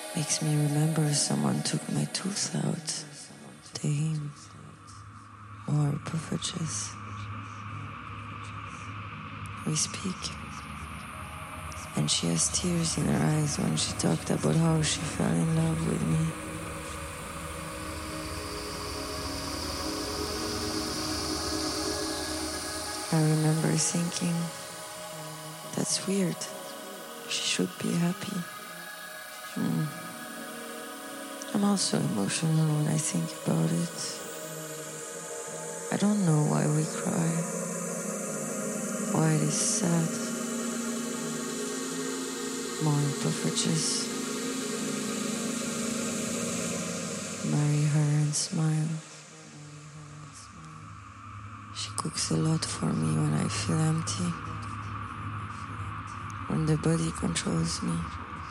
Makes me remember someone took my tooth out. To him, more puffages. We speak, and she has tears in her eyes when she talked about how she fell in love with me. I remember thinking, that's weird. She should be happy. I'm also emotional when I think about it. I don't know why we cry, why it is sad. More puffages. Marry her and smile. She cooks a lot for me when I feel empty, when the body controls me.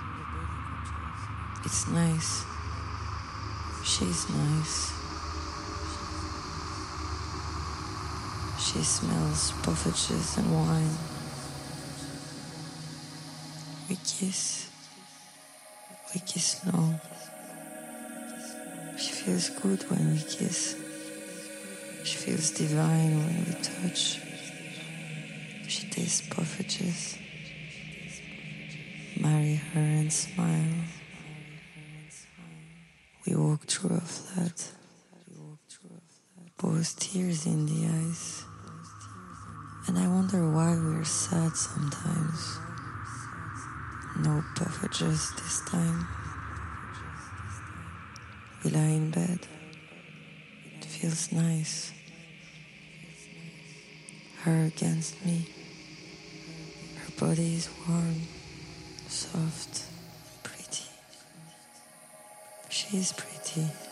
It's nice. She's nice. She smells puffages and wine. We kiss long. She feels good when we kiss. She feels divine when we touch. She tastes puffages. Marry her and smile. We walk through a flat, both tears in the eyes. And I wonder why we're sad sometimes. No puffages this time. We lie in bed. It feels nice. Her against me. Her body is warm, soft, pretty. She is pretty.